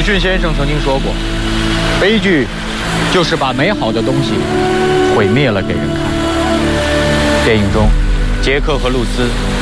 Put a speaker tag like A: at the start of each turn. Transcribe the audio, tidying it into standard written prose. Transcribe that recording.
A: 逊先生曾经说过，悲剧就是把美好的东西毁灭了给人看。电影中，杰克和露丝